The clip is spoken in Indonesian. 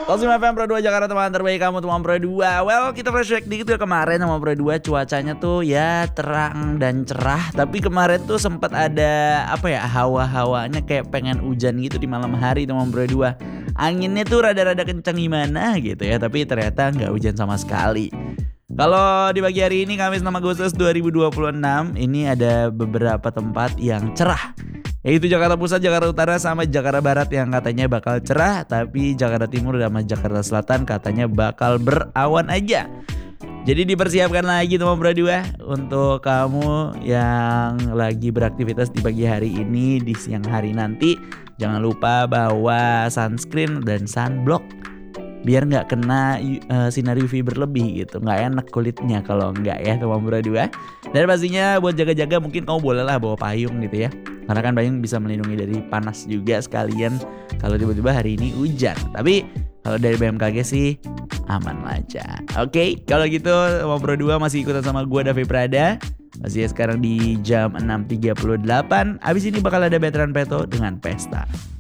Langsung FM Pro 2 Jakarta, teman terbaik kamu teman Pro 2. Well, kita flashback dikit ya kemarin sama Pro 2. Cuacanya tuh ya terang dan cerah, tapi kemarin tuh sempat ada hawa-hawanya kayak pengen hujan gitu di malam hari teman Pro 2. Anginnya tuh rada-rada kencang gimana gitu ya, tapi ternyata nggak hujan sama sekali. Kalau di pagi hari ini Kamis 6 Agustus 2026 ini ada beberapa tempat yang cerah, yaitu Jakarta Pusat, Jakarta Utara, sama Jakarta Barat yang katanya bakal cerah. Tapi Jakarta Timur sama Jakarta Selatan katanya bakal berawan aja. Jadi dipersiapkan lagi teman Pro 2 untuk kamu yang lagi beraktivitas di pagi hari ini. Di siang hari nanti jangan lupa bawa sunscreen dan sunblock biar nggak kena sinar UV berlebih gitu. Nggak enak kulitnya kalau nggak ya teman Pro 2. Dan pastinya buat jaga-jaga mungkin kamu boleh lah bawa payung gitu ya, karena kan payung bisa melindungi dari panas juga sekalian kalau tiba-tiba hari ini hujan. Tapi kalau dari BMKG sih aman aja. Oke, kalau gitu teman Pro 2 masih ikutan sama gue Davi Prada. Masih sekarang di jam 6.38. Abis ini bakal ada Veteran Peto dengan Pesta.